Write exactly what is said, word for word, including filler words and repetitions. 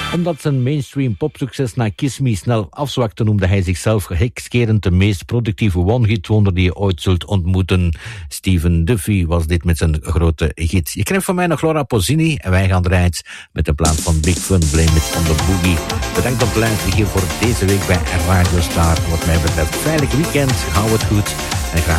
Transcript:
Omdat zijn mainstream popsucces na Kiss Me snel afzwakte, noemde hij zichzelf gekscherend de meest productieve one-hit wonder die je ooit zult ontmoeten. Steven Duffy was dit met zijn grote hit. Je krijgt van mij nog Laura Pausini en wij gaan eruit met een plaat van Big Fun, Blame It on the Boogie. Bedankt om te luisteren hier voor deze week bij Radio Star. Wat mij betreft, veilig weekend, hou het goed en graag